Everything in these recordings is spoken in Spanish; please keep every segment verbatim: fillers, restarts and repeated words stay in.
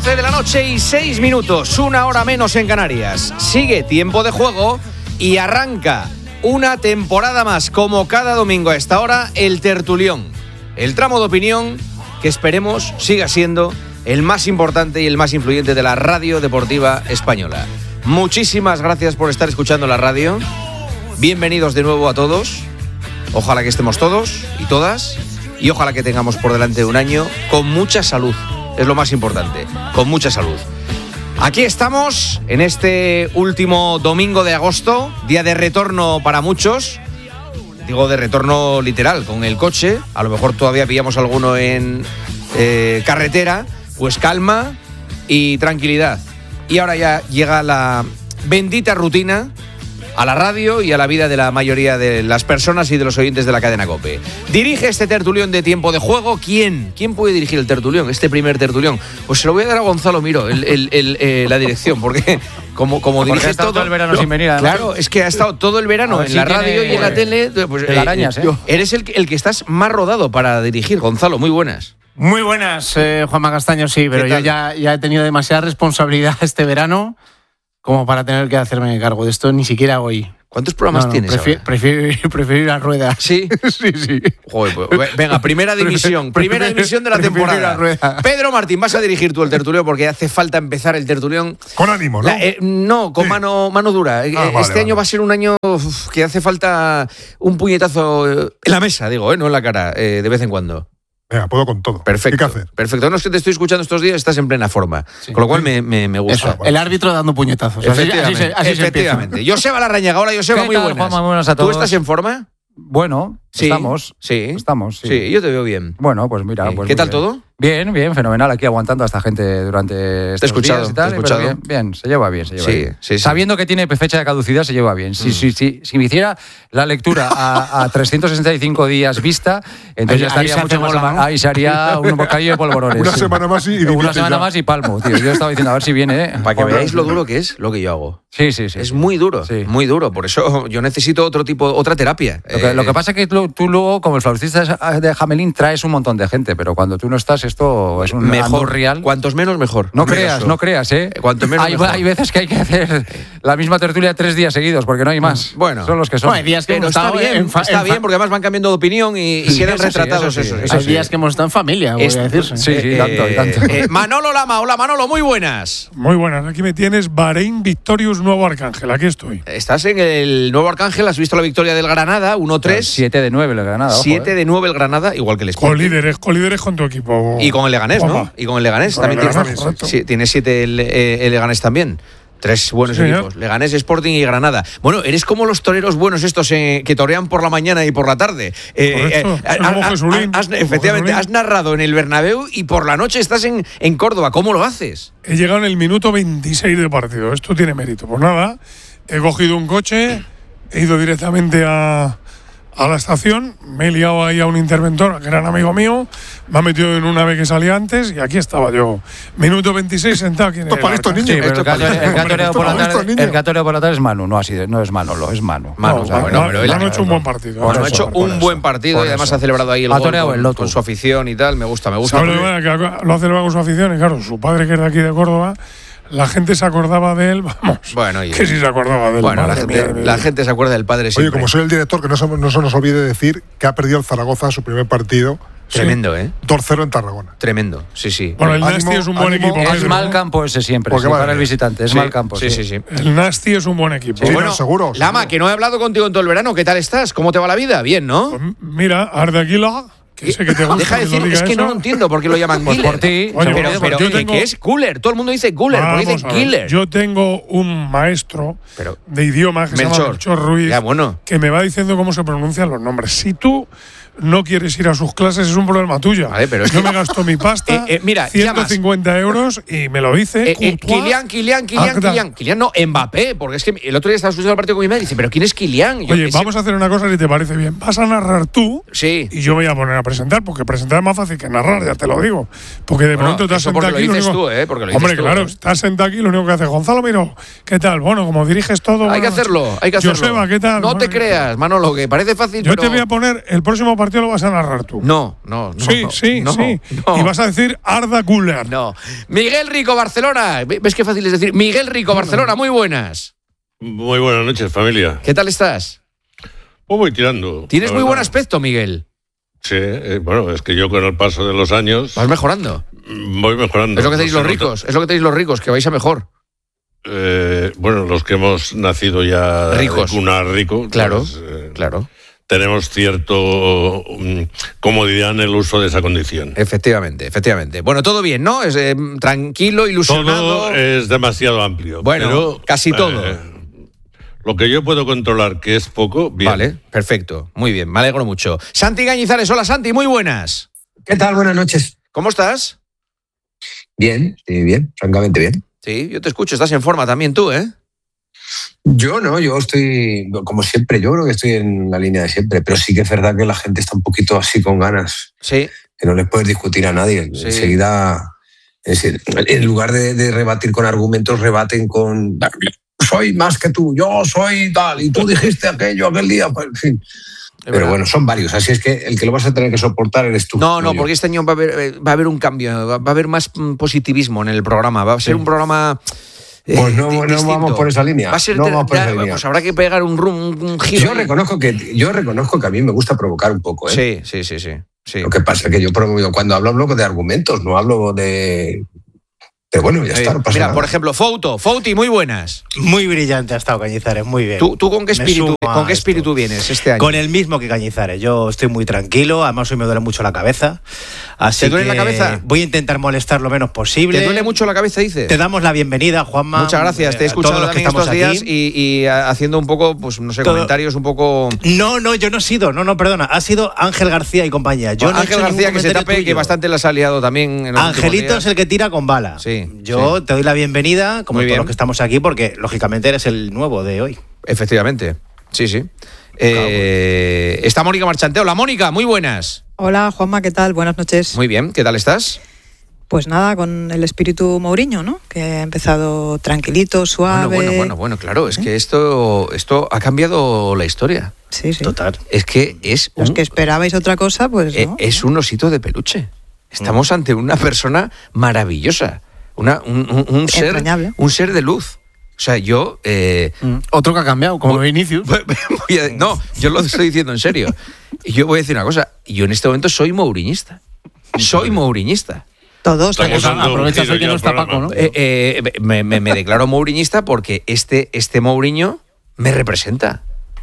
doce de la noche y seis minutos, una hora menos en Canarias. Sigue Tiempo de Juego y arranca una temporada más, como cada domingo a esta hora, el Tertulión. El tramo de opinión que esperemos siga siendo el más importante y el más influyente de la radio deportiva española. Muchísimas gracias por estar escuchando la radio. Bienvenidos de nuevo a todos. Ojalá que estemos todos y todas. Y ojalá que tengamos por delante un año con mucha salud. Es lo más importante, con mucha salud. Aquí estamos en este último domingo de agosto, día de retorno para muchos. Digo de retorno literal, con el coche. A lo mejor todavía pillamos alguno en eh, carretera. Pues calma y tranquilidad. Y ahora ya llega la bendita rutina a la radio y a la vida de la mayoría de las personas y de los oyentes de la cadena COPE. Dirige este tertulión de Tiempo de Juego. ¿Quién? ¿Quién puede dirigir el tertulión, este primer tertulión? Pues se lo voy a dar a Gonzalo Miro, el, el, el, eh, la dirección, porque como, como porque dirige todo, todo el verano sin venir. Además. Claro, es que ha estado todo el verano en si la radio y en la tele. Pues, eh, arañas, ¿eh? Eres el, el que estás más rodado para dirigir, Gonzalo. Muy buenas. Muy buenas, eh, Juanma Castaño, sí, pero yo ya, ya he tenido demasiada responsabilidad este verano como para tener que hacerme cargo de esto, ni siquiera hoy. ¿Cuántos programas no, no, tienes prefiero, prefiero, prefiero ir a rueda. ¿Sí? Sí, sí. Joder, pues, venga, primera división, primera división de la temporada. Pedro Martín, vas a dirigir tú el tertulión porque hace falta empezar el tertulión. Con ánimo, ¿no? La, eh, no, con sí. mano, mano dura. Ah, este vale, año vale. va a ser un año uf, que hace falta un puñetazo en la mesa, digo, eh, no en la cara, eh, de vez en cuando. Venga, puedo con todo. Perfecto. ¿Qué hacer? Perfecto. No es que te estoy escuchando estos días, estás en plena forma. Sí. Con lo cual me, me, me gusta. Eso, el árbitro dando puñetazos. Efectivamente. Así, así, así efectivamente. Joseba Larrañaga. Hola, Joseba, muy buenas. Juanma, muy buenas a todos. ¿Tú estás en forma? Bueno, sí, estamos. Sí. Estamos, sí. Sí, yo te veo bien. Bueno, pues mira. Sí. Pues ¿Qué tal bien. todo? Bien, bien, fenomenal. Aquí aguantando a esta gente durante estos escuchado, días y tal. te he escuchado. Pero bien, bien, se lleva bien, se lleva sí, bien. Sí, sí. Sabiendo que tiene fecha de caducidad, se lleva bien. Si, mm. si, si, si me hiciera la lectura a, a trescientos sesenta y cinco días vista, entonces ahí, ya estaría ahí mucho más... bola, ¿no? Ahí se haría un bocadillo de polvorones. Una sí. semana más y... y Una semana ya. más y palmo, tío. Yo estaba diciendo, a ver si viene... ¿eh? Para que veáis lo duro que es lo que yo hago. Sí, sí, sí. Es muy duro, sí. muy duro. Por eso yo necesito otro tipo, otra terapia. Lo que, eh, lo que pasa es que tú, tú luego, como el flautista de Hamelin, traes un montón de gente, pero cuando tú no estás, esto es un mejor real. Cuantos menos, mejor. No creas, no creas, ¿eh? Cuanto menos, hay, mejor. hay veces que hay que hacer la misma tertulia tres días seguidos, porque no hay más. Bueno. Son los que son. No, hay días que pero hemos está estado bien, en fa- está en bien, fa- porque además van cambiando de opinión y, y quedan eso sí, retratados eso sí, esos. eso Hay sí. días que hemos estado en familia, voy Es- a decirse. Sí, sí, Eh, tanto, y tanto. eh, Manolo Lama, hola Manolo, muy buenas. Muy buenas, aquí me tienes Bahrein Victorious Nuevo Arcángel, aquí estoy. Estás en el Nuevo Arcángel, has visto la victoria del Granada, uno tres. siete de nueve el Granada. ojo, siete eh. de nueve el Granada, igual que el Sporting. Colíderes, colíderes con tu equipo. Y con el Leganés, ¿no? Opa. Y con el Leganés Con también el tienes. Leganés, correcto. Sí, tiene siete el, eh, el Leganés también. Tres buenos Sí, equipos, ¿eh? Leganés, Sporting y Granada. Bueno, eres como los toreros buenos estos eh, que torean por la mañana y por la tarde. Eh, Correcto, soy como Jesulín, has, como efectivamente, Jesulín. has narrado en el Bernabéu y por la noche estás en, en Córdoba. ¿Cómo lo haces? He llegado en el minuto veintiséis de partido, esto tiene mérito. Pues nada, he cogido un coche, he ido directamente a, a la estación, me he liado ahí a un interventor, que era un amigo mío, me ha metido en una ave que salía antes y aquí estaba yo. Minuto veintiséis sentado aquí en Esto el es para estos Arcángel. Sí, niños. pero el Esto es que ha- el que ha toreado por la Esto es para tarde- estos el que ha toreado por la tarde es Manu, no, así de- no es Manolo, es Manu. Manu, No, o sea, Manu, no, pero él Manu ha- ha hecho un buen partido. Bueno, Por ha eso, hecho por un eso. buen partido Por y además eso. ha celebrado ahí el Ha gol toreado con, el loto. con su afición y tal. Me gusta, me gusta. ¿Sabes lo que pasa? Que lo ha celebrado con su afición y claro, su padre que es de aquí de Córdoba, la gente se acordaba de él, vamos, Bueno, y- que sí se acordaba de él. Bueno, la madre gente, mía, mía. la gente se acuerda del padre Oye, siempre. como soy el director, que no se, no se nos olvide decir que ha perdido el Zaragoza su primer partido. Tremendo, ¿eh? dos cero en Tarragona. Tremendo, sí, sí. Bueno, el Ánimo, Nasty es un buen ánimo, equipo. ánimo. Es Pedro, mal ¿no? campo ese siempre, Porque sí, vale. para el visitante, es Sí, mal campo. Sí, sí, sí. El Nasty es un buen equipo. Sí, Bueno, no, seguro, Lama, seguro. que no he hablado contigo en todo el verano. ¿Qué tal estás? ¿Cómo te va la vida? Bien, ¿no? Pues mira, Arde Aguila, que sé que te gusta. Deja de que lo decir, diga es que eso. no lo entiendo por qué lo llaman Pues Killer. por ti. Oye, pero, pues pero yo ¿qué- tengo- ¿qué es Cooler? Todo el mundo dice Cooler, porque Vamos dicen a ver, Killer. Yo tengo un maestro Pero- de idiomas que se llama Melchor. Melchor Ruiz, Ya, bueno. que me va diciendo cómo se pronuncian los nombres. Si tú no quieres ir a sus clases, es un problema tuyo. Vale, pero es yo que- me gasto mi pasta, Eh, eh, mira, ciento cincuenta euros, y me lo dice. Eh, eh, Courtois. Kylian, Kylian, Kylian, Acta. Kylian. Kylian no, Mbappé, porque es que el otro día estaba escuchando el partido con mi madre y dice, ¿pero quién es Kylian? Yo, Oye, ese- vamos a hacer una cosa si te parece bien. Vas a narrar tú Sí. y yo voy a poner a presentar, porque presentar es más fácil que narrar, ya te lo digo. Porque de Bueno, momento te has eso sentado porque lo aquí. dices único- tú, ¿eh? Porque lo dices Hombre, tú, claro, ¿eh? estás sentado aquí, lo único que hace Gonzalo, miro, ¿qué tal? Bueno, como diriges todo. Hay que buenas noches. hacerlo, hay que hacerlo. Joseba, ¿qué tal? No Bueno, te ¿qué creas, Manolo, que parece fácil, Yo pero... te voy a poner el próximo partido lo vas a narrar tú. No, no, no. Sí, sí, no, sí. no. Y vas a decir Arda Güler. No. Miguel Rico, Barcelona. ¿Ves qué fácil es decir? Miguel Rico, Barcelona, muy buenas. Muy buenas noches, familia. ¿Qué tal estás? Pues voy tirando. Tienes muy buen aspecto, Miguel. Sí, eh, bueno, es que yo con el paso de los años... Vas mejorando. Voy mejorando. Es lo que tenéis No los se ricos, nota. es lo que tenéis los ricos, que vais a mejor. Eh, bueno, los que hemos nacido ya Ricos. de cuna rico, Claro, pues, eh, claro. tenemos cierto um, comodidad en el uso de esa condición. Efectivamente, efectivamente. Bueno, todo bien, ¿no? Es eh, tranquilo, ilusionado. Todo es demasiado amplio. Bueno, pero, casi todo. eh, lo que yo puedo controlar, que es poco, bien. Vale, perfecto. Muy bien, me alegro mucho. Santi Cañizares, hola Santi, muy buenas. ¿Qué tal? Buenas noches. ¿Cómo estás? Bien, sí, bien, francamente bien. Sí, yo te escucho, estás en forma también tú, ¿eh? Yo no, yo estoy, como siempre, yo creo que estoy en la línea de siempre, pero sí que es verdad que la gente está un poquito así con ganas, Sí. que no les puedes discutir a nadie. Sí. Enseguida, es decir, en lugar de, de rebatir con argumentos, rebaten con soy más que tú, yo soy tal, y tú dijiste aquello aquel día, pues en fin. Pero verdad. bueno, son varios, así es que el que lo vas a tener que soportar eres tú. No, no, yo. porque este año va a haber, eh, va a haber un cambio, va va a haber más mm, positivismo en el programa, va a ser un programa... eh, Pues no, di- no distinto. vamos por esa línea. Va a ser no ter- vamos por ya, esa línea. pues habrá que pegar un, rum, un, un giro. Yo ahí. reconozco que yo reconozco que a mí me gusta provocar un poco, ¿eh? Sí, sí, sí, sí. sí. Lo que pasa es que yo promuevo- cuando hablo hablo de argumentos, no hablo de. Pero bueno, ya Eh, está, no pasa Mira, nada. por ejemplo, Fouto, Fouti, muy buenas. Muy brillante ha estado Cañizares, muy bien. ¿Tú, tú con qué Me espíritu, sumo a con qué esto. espíritu vienes este año? Con el mismo que Cañizares. Yo estoy muy tranquilo, además hoy me duele mucho la cabeza. Así ¿Te duele que la cabeza? voy a intentar molestar lo menos posible. ¿Te duele mucho la cabeza, dices? Te damos la bienvenida, Juanma. Muchas gracias, te he Eh, a todos escuchado los que también estos estamos días aquí. y, y haciendo un poco, pues no sé, Todo- comentarios un poco... No, no, yo no he sido, no, no, perdona, ha sido Ángel García y compañía. Yo no he Ángel hecho ningún García, que se comentario tape, que tuyo. bastante las ha liado también en los Angelito últimos es días. el que tira con bala. Sí, Yo sí. te doy la bienvenida, como Muy todos bien. los que estamos aquí, porque lógicamente eres el nuevo de hoy. Efectivamente, sí, sí. Eh, está Mónica Marchante. Hola, Mónica, muy buenas. Hola, Juanma, ¿qué tal? Buenas noches. Muy bien, ¿qué tal estás? Pues nada, con el espíritu Mourinho, ¿no? Que ha empezado tranquilito, suave. Bueno, bueno, bueno, bueno, claro, es que esto, esto ha cambiado la historia. Sí, sí. Total. Es que es Los un, que esperabais otra cosa, pues eh, no. es un osito de peluche. Estamos ante una persona maravillosa, una, un, un- un ser, Entrañable. un ser de luz. O sea, yo eh, Mm. Otro que ha cambiado, como Vinicius. voy a- no, yo lo estoy diciendo en serio. Y yo voy a decir una cosa, yo en este momento soy mouriñista. Soy mouriñista. Todos. Estamos todos. dando un Aprovechas giro hoy que ya no al está programa. Paco, ¿no? Eh, eh, me, me- me declaro mouriñista porque este, este Mourinho me representa.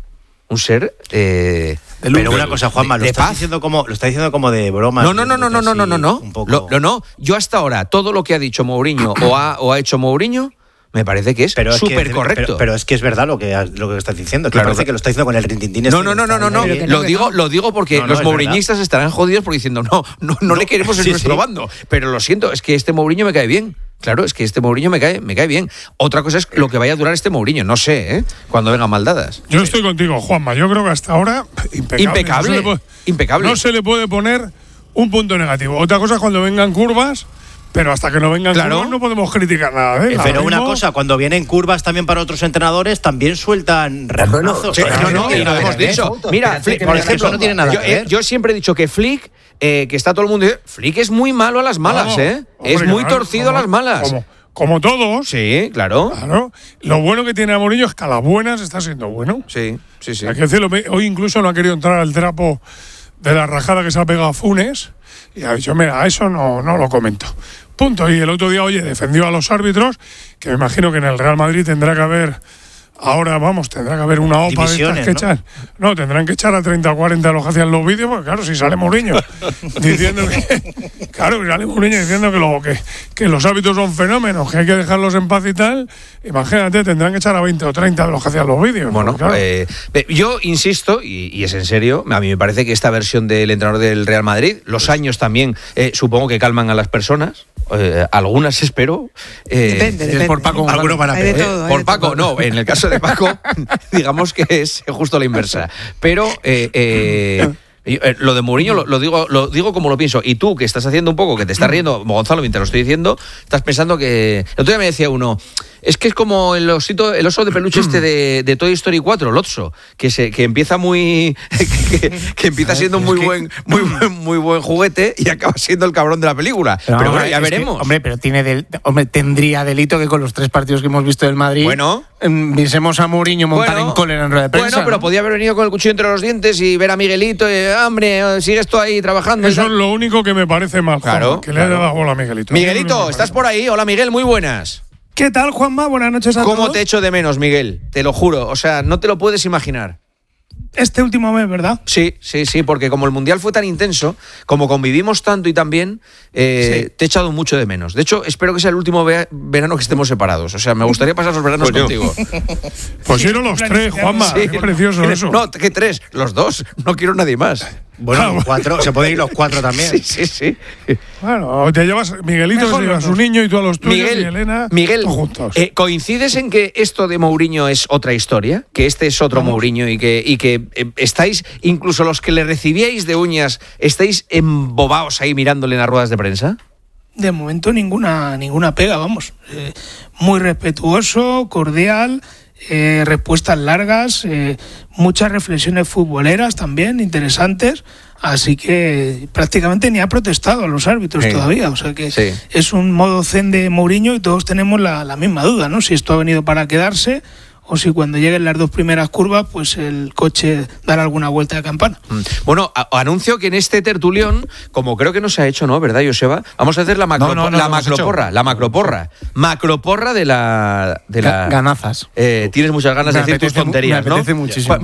Un ser eh, Pero luz. una cosa, Juanma, De- lo de estás paz. diciendo como lo estás diciendo como de broma. No, no, no, no, no, no, no, no, no. Un poco- Lo- lo no. Yo hasta ahora, todo lo que ha dicho Mourinho o ha, o ha hecho Mourinho, me parece que es Pero es que- súper correcto. Pero, pero es que es verdad lo que, lo que estás diciendo. Que Claro, parece claro. que lo está diciendo con el rintintín. No, este no, que no, no, está no, no. ahí. Pero que Lo no, que digo, no. lo digo porque No, no, los es mouriñistas estarán jodidos porque diciendo, no, no, no, le queremos en sí, nuestro sí. bando. Pero lo siento, es que este Mourinho me cae bien. Claro, es que este Mourinho me cae, me cae bien. Otra cosa es lo que vaya a durar este Mourinho. No sé, ¿eh? Cuando vengan maldadas. Yo estoy contigo, Juanma. Yo creo que hasta ahora, impecable. Impecable, No se le puede, impecable. no se le puede poner un punto negativo. Otra cosa es cuando vengan curvas, pero hasta que no vengan Claro. curvas no podemos criticar nada. ¿eh? Eh, Ahora Pero una mismo- cosa, cuando vienen curvas también para otros entrenadores, también sueltan rejonazos. Sí, O sea, no, no, y lo hemos espérate, dicho. Fouto, Mira, espérate, Flick, que por me- ejemplo, eso no tiene nada yo, que ver. eh, yo siempre he dicho que Flick, eh, que está todo el mundo diciendo, Flick es muy malo a las malas, No, ¿eh? hombre, Es muy claro, torcido a como- las malas. Como, como todos. Sí, claro. Claro. Lo bueno que tiene a Mourinho es que a las buenas está siendo bueno. Sí, sí, sí. Hay que decirlo, hoy incluso no ha querido entrar al trapo de la rajada que se ha pegado a Funes y ha dicho, mira, eso no, no lo comento. Punto. Y el otro día, oye, defendió a los árbitros, que me imagino que en el Real Madrid tendrá que haber, ahora vamos, tendrá que haber una OPA de estas Divisiones, que ¿no? echan. No, tendrán que echar a treinta o cuarenta los que hacían los vídeos, porque claro, si sale Mourinho diciendo que, claro, sale Mourinho diciendo que, lo, que, que los árbitros son fenómenos, que hay que dejarlos en paz y tal, imagínate, tendrán que echar a veinte o treinta de los que hacían los vídeos. Bueno, porque, claro, eh, eh, yo insisto, y, y es en serio, a mí me parece que esta versión del entrenador del Real Madrid, los años también, eh, supongo que calman a las personas, eh, algunas espero. eh, Depende, Es depende. por Paco Algunos González. van a Hay de peor. todo, hay Por de Paco, todo. no, en el caso de Paco, digamos que es justo la inversa. Pero eh, eh, yo, eh, lo de Mourinho lo, lo digo lo digo como lo pienso. Y tú, que estás haciendo un poco, que te estás riendo, Gonzalo, mientras lo estoy diciendo, estás pensando que... El otro día me decía uno, Es que es como el osito, el oso de peluche este de, de Toy Story cuatro, Lotso, que se que empieza muy que, que, que empieza siendo muy buen muy buen muy buen juguete y acaba siendo el cabrón de la película. Pero, pero bueno, ya veremos. Que, hombre, pero tiene del, hombre, tendría delito que con los tres partidos que hemos visto del Madrid, bueno, viésemos a Mourinho montar bueno, en cólera en rueda de prensa. Bueno, pero ¿no? podía haber venido con el cuchillo entre los dientes y ver a Miguelito y, hombre, sigues tú ahí trabajando. Eso es lo único que me parece mal, claro, Juan, que claro. le haya dado bola a Miguelito. Miguelito, ¿estás por ahí? Hola, Miguel, muy buenas. ¿Qué tal, Juanma? Buenas noches a todos. ¿Cómo te echo de menos, Miguel? Te lo juro, o sea, no te lo puedes imaginar. Este último mes, ¿verdad? Sí, sí, sí, porque como el Mundial fue tan intenso, como convivimos tanto y tan bien, eh, sí. te he echado mucho de menos. De hecho, espero que sea el último ve- verano que estemos separados. O sea, me gustaría pasar los veranos pues contigo. Pues quiero los tres, Juanma. Sí. Qué precioso eso. No, ¿qué tres? Los dos. No quiero nadie más. Bueno, ah, los cuatro. Se pueden ir los cuatro también. Sí, sí, sí. Bueno, te llevas Miguelito, Mejor se lleva a su niño y tú a los tuyos, Miguel, y Elena, Miguel, juntos. Eh, ¿coincides en que esto de Mourinho es otra historia? Que este es otro Vamos. Mourinho y que, y que eh, estáis, incluso los que le recibíais de uñas, estáis embobados ahí mirándole en las ruedas de prensa? De momento ninguna, ninguna pega, vamos. Eh, muy respetuoso, cordial. Eh, respuestas largas, eh, muchas reflexiones futboleras también interesantes, así que prácticamente ni ha protestado a los árbitros sí. todavía, o sea que sí. es un modo zen de Mourinho y todos tenemos la, la misma duda, ¿no? Si esto ha venido para quedarse o si cuando lleguen las dos primeras curvas, pues el coche dará alguna vuelta de campana. Bueno, a- anuncio que en este tertulión, como creo que no se ha hecho, ¿no? ¿Verdad, Joseba? Vamos a hacer la, macro- no, no, no, la no macroporra, la macroporra. Macroporra de la... De la Ganazas. Eh, tienes muchas ganas me de decir tus tonterías, me apetece ¿no? muchísimo.